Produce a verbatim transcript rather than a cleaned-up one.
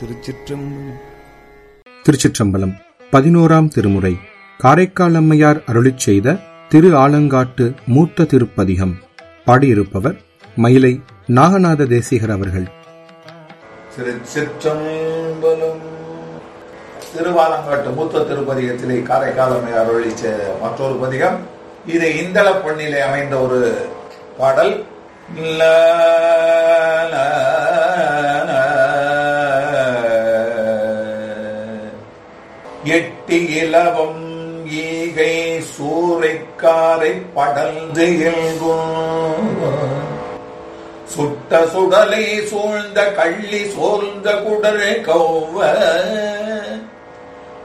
திருச்சிற்றம்பலம். திருச்சிற்றம்பலம். பதினோராம் திருமுறை காரைக்கால் அம்மையார் அருளிச் செய்த திரு ஆலங்காட்டு மூத்த திருப்பதிகம். பாடியிருப்பவர் மயிலை நாகநாத தேசிகர் அவர்கள். திருச்சிற்றம்பலம். திருவாலங்காட்டு மூத்த திருப்பதிகத்திலே காரைக்கால் அம்மையார் அருளிச் மற்றொரு பதிகம். இது இந்தள பொன்னிலே அமைந்த ஒரு பாடல். எட்டி இலவம் ஈகை சூறைக்காரை படல்ந்து சுட்ட சுடலை சூழ்ந்த கள்ளி சோர்ந்த குடலை கௌவ